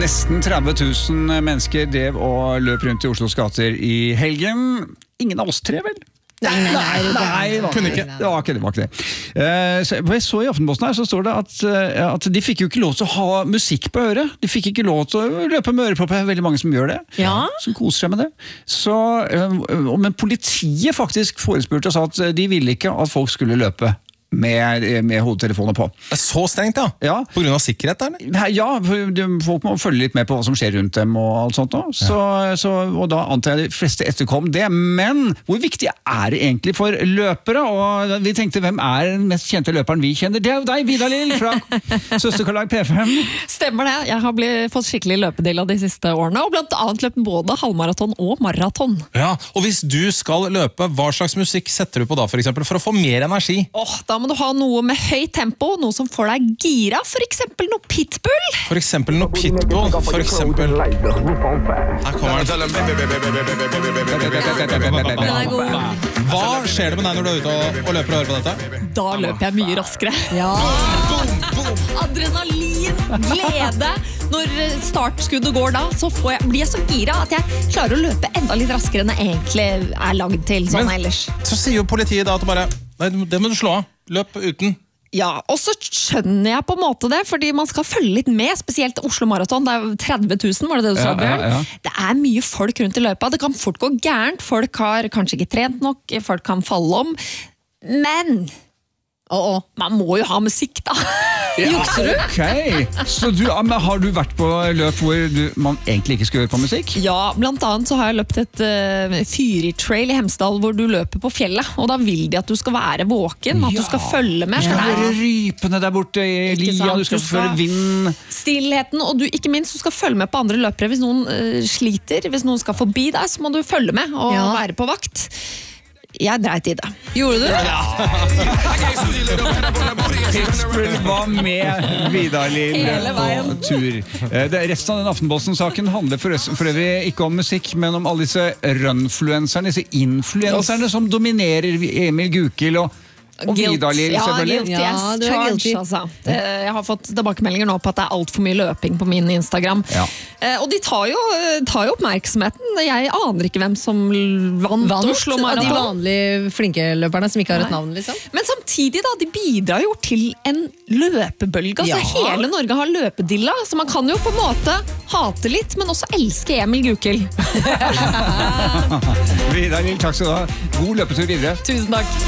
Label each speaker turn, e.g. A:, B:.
A: Nesten 30 000 mennesker drev og løp rundt i Oslos gater i helgen. Ingen av oss tre, vel?
B: Nei,
A: kunne ikke. Det var ikke det. Så I Aftenposten her så står det at de fikk jo ikke lov til å ha musikk på øret. De fikk ikke lov til å løpe med ørepropper. Det veldig mange som gjør det.
B: Ja.
A: Som koser seg med det. Men politiet faktisk forespurte og sa at de ville ikke at folk skulle løpe med hodetelefoner på.
C: Det så strengt, ja? På grunn av sikkerhet, eller?
A: Ja, folk må følge litt med på hva som skjer rundt dem og alt sånt. Og da antar jeg de fleste etterkom det. Men hvor viktig er det egentlig for løpere? Og vi tenkte, hvem er den mest kjente løperen vi kjenner? Det er jo deg, Vidar Lill, fra Søsterkarlag P5.
B: Stemmer det. Jeg har fått skikkelig løpedel av de siste årene, og blant annet løpt både halvmaraton og maraton.
C: Ja, og hvis du skal løpe, hva slags musikk setter du på da, for eksempel, for å få mer energi?
B: Da må du ha noe med høyt tempo, noe som får deg gira, for eksempel noe Pitbull.
C: For eksempel noe Pitbull, for eksempel... Her kommer den. Hva skjer det med deg når du er ute og løper og hører på dette?
B: Da løper jeg mye raskere. Ja. Adrenalin, glede. Når startskuddet går da, så blir jeg så gira at jeg klarer å løpe enda litt raskere enn jeg egentlig er lagd til sånn ellers.
C: Så sier jo politiet da at nei, det må du slå av. Løp uten.
B: Ja, og så skjønner jeg på en måte det, fordi man skal følge litt med, spesielt Oslo Maraton, det er 30 000, var det du sa, Bjørn? Ja. Det er mye folk rundt i løpet, det kan fort gå gærent, folk har kanskje ikke trent nok, folk kan falle om, men man må jo ha musikk da. Jukser du?
A: Ok, så har du vært på løp hvor man egentlig ikke skulle høre på musikk?
B: Ja, blant annet så har jeg løpt et Fyri-trail i Hemsedal hvor du løper på fjellet, og da vil de at du skal være våken, at du skal følge med.
A: Du skal være rypende der borte i lia, du skal følge vind.
B: Stillheten, og ikke minst du skal følge med på andre løpere. Hvis noen sliter, hvis noen skal forbi deg, så må du følge med og være på vakt. Jeg dreit i det. Gjorde du? Ja.
A: Pitbull var med Vidar Lill på tur. Resten av den Aftenposten-saken handler for øvrig ikke om musikk, men om alle disse rønnfluenserne, disse influenserne som dominerer Emil Gukild og Vidar Lill, selvfølgelig.
B: Ja, du er guilty. Altså. Jeg har fått tilbakemeldinger nå på at det er alt for mye løping på min Instagram. Ja. Og de tar jo oppmerksomheten. Jeg aner ikke hvem som vant Oslo Maraton.
D: De vanlige flinke løperne som ikke har et navn, liksom.
B: Men samtidig da, de bidrar jo til en løpebølge. Altså, hele Norge har løpedilla, så man kan jo på en måte hate litt, men også elske Emil Gukild.
A: Vidar Lill, takk skal du ha. God løpetur videre.
B: Tusen takk.